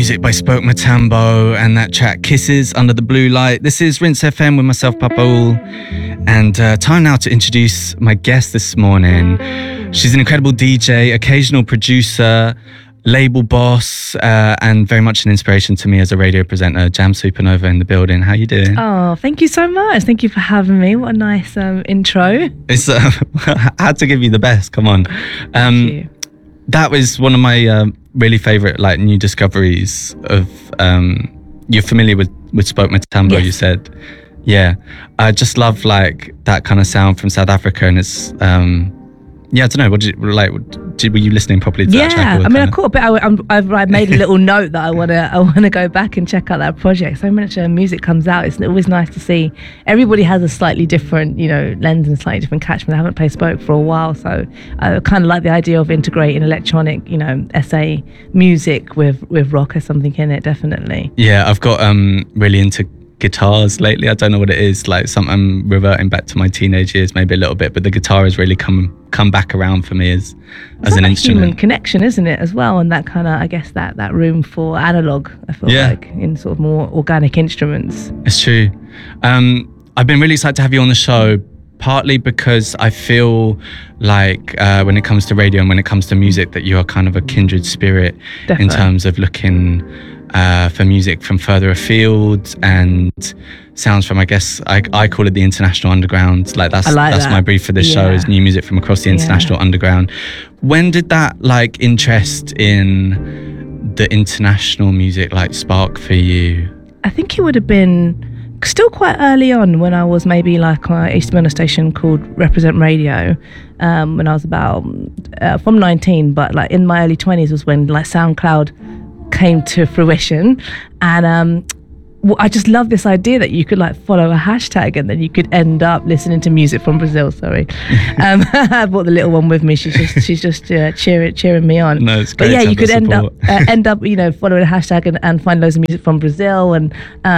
music by Spoke Matambo and that track Kisses Under the Blue Light. This is Rinse FM with myself, Papaul, and time now to introduce my guest this morning. She's an incredible DJ, occasional producer, label boss, and very much an inspiration to me as a radio presenter. Jam Supernova in the building. How you doing? Oh, thank you so much. Thank you for having me. What a nice intro. It's I had to give you the best. Come on. Thank you. That was one of my really favorite new discoveries of. You're familiar with Spoke Matambo? Yes. You said, yeah. I just love that kind of sound from South Africa, and it's yeah. I don't know. What did you were you listening properly to that track? Yeah, I mean, I caught a bit. I've made a little note that I wanna go back and check out that project. So much music comes out. It's always nice to see. Everybody has a slightly different, lens and slightly different catchment. I haven't played Spoke for a while, so I kind of like the idea of integrating electronic, SA music with rock or something in it. Definitely. Yeah, I've got really into guitars lately. I don't know what it is, something reverting back to my teenage years maybe a little bit, but the guitar has really come back around for me as an instrument. Human connection, isn't it, as well, and that kind of, I guess, that room for analog, I feel like, in sort of more organic instruments. It's true. I've been really excited to have you on the show, partly because I feel like when it comes to radio and when it comes to music that you are kind of a kindred spirit. Definitely. In terms of looking for music from further afield and sounds from, I guess, I call it the international underground. That's my brief for this show, is new music from across the international underground. When did that interest in the international music spark for you? I think it would have been still quite early on, when I was maybe I used to be on a station called Represent Radio, when I was about from 19, but in my early 20s was when SoundCloud came to fruition, and I just love this idea that you could follow a hashtag and then you could end up listening to music from Brazil. Sorry, I brought the little one with me. She's just cheering me on. No, it's great. But yeah, you could end up following a hashtag and find loads of music from Brazil, and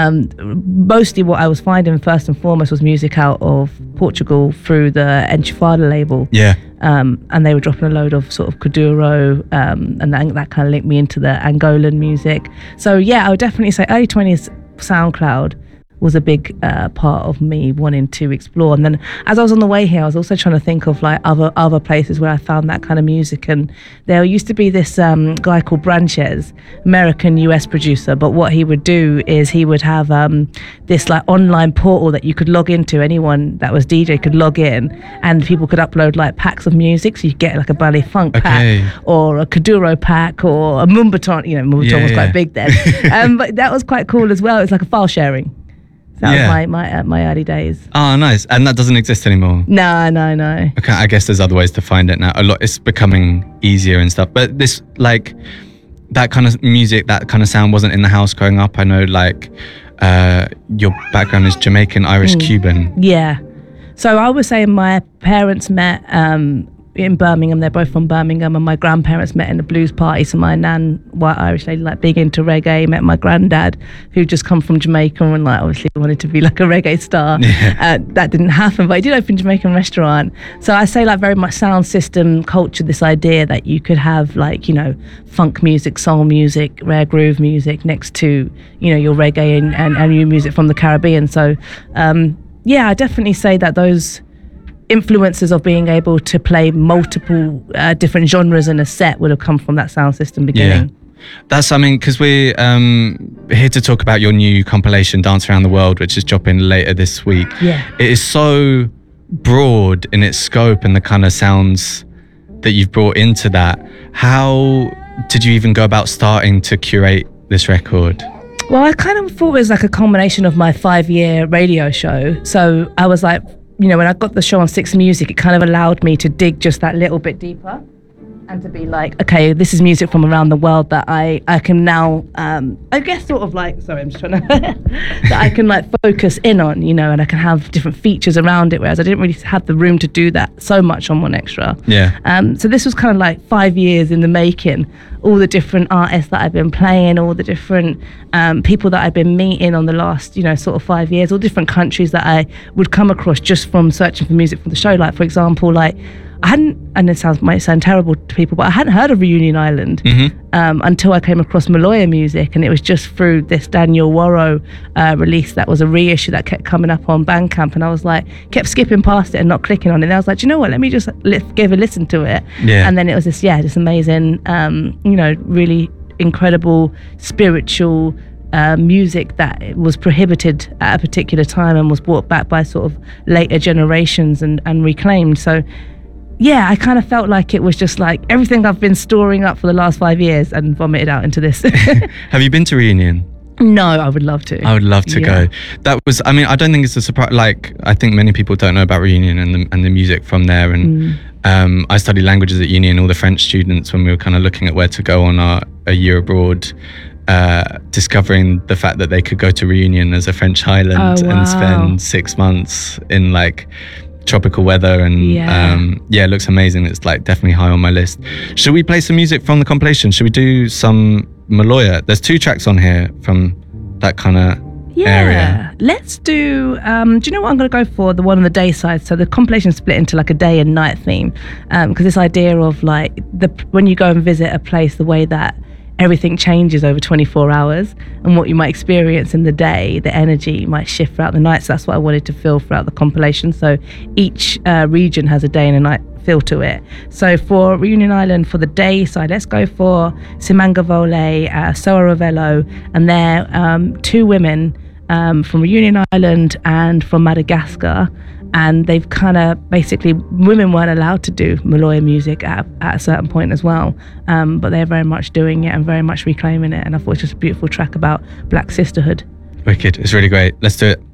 mostly what I was finding first and foremost was music out of Portugal through the Enchufada label. Yeah. And they were dropping a load of sort of Kuduro, and that kind of linked me into the Angolan music. So yeah, I would definitely say early 20s SoundCloud was a big part of me wanting to explore. And then as I was on the way here, I was also trying to think of other places where I found that kind of music. And there used to be this guy called Branches, American US producer, but what he would do is he would have this online portal that you could log into. Anyone that was DJ could log in, and people could upload packs of music. So you get a Bali Funk pack, or a Kuduro pack, or a Moombahton. Moombahton was quite big then. But that was quite cool as well. It's like a file sharing. That was my early days. Oh, nice. And that doesn't exist anymore? No. Okay, I guess there's other ways to find it now. It's becoming easier and stuff. But this, that kind of music, that kind of sound wasn't in the house growing up. I know, your background is Jamaican, Irish, Cuban. Yeah. So I was saying my parents met in Birmingham. They're both from Birmingham, and my grandparents met in a blues party. So my nan, white Irish lady, big into reggae, met my granddad, who just come from Jamaica and obviously wanted to be a reggae star. Yeah. That didn't happen, but he did open a Jamaican restaurant. So I say very much sound system culture, this idea that you could have funk music, soul music, rare groove music next to your reggae and new music from the Caribbean. So yeah, I definitely say that those influences of being able to play multiple different genres in a set would have come from that sound system beginning. Yeah. That's because we're here to talk about your new compilation, Dance Around the World, which is dropping later this week. Yeah. It is so broad in its scope and the kind of sounds that you've brought into that. How did you even go about starting to curate this record? Well, I kind of thought it was a culmination of my 5-year radio show. So I was when I got the show on Six Music, it kind of allowed me to dig just that little bit deeper and to be okay, this is music from around the world that I can now, I guess sorry, I'm just trying to, that I can focus in on, and I can have different features around it, whereas I didn't really have the room to do that so much on One Extra. Yeah. So this was kind of 5 years in the making, all the different artists that I've been playing, all the different people that I've been meeting on the last, sort of 5 years, all different countries that I would come across just from searching for music for the show. For example, I hadn't, and might sound terrible to people, but I hadn't heard of Reunion Island until I came across Maloya music, and it was just through this Daniel Worrow release that was a reissue that kept coming up on Bandcamp, and I was like, kept skipping past it and not clicking on it. And I was like, do you know what? Let me just give a listen to it. Yeah. And then it was this amazing, really incredible spiritual music that was prohibited at a particular time and was brought back by sort of later generations and reclaimed. So yeah, I kind of felt like it was just like everything I've been storing up for the last 5 years and vomited out into this. Have you been to Reunion? No, I would love to. I would love to go. That was, I mean, I don't think it's a surprise. Like, I think many people don't know about Reunion and the music from there. And I studied languages at uni, and all the French students, when we were kind of looking at where to go on a year abroad, discovering the fact that they could go to Reunion as a French island and spend 6 months in like tropical weather, and it looks amazing. It's like definitely high on my list. Should we play some music from the compilation? Should we do some Maloya? There's 2 tracks on here from that kind of area. Let's do you know what I'm going to go for? The one on the day side. So the compilation split into like a day and night theme, because this idea of like when you go and visit a place, the way that everything changes over 24 hours, and what you might experience in the day, the energy might shift throughout the night. So that's what I wanted to feel throughout the compilation. So each region has a day and a night feel to it. So for Reunion Island, for the day side, let's go for Simangavole, Soa Ravello, and they're 2 women from Reunion Island and from Madagascar. And they've kind of basically, women weren't allowed to do Maloya music at a certain point as well, but they're very much doing it and very much reclaiming it. And I thought it was just a beautiful track about Black sisterhood. Wicked. It's really great. Let's do it.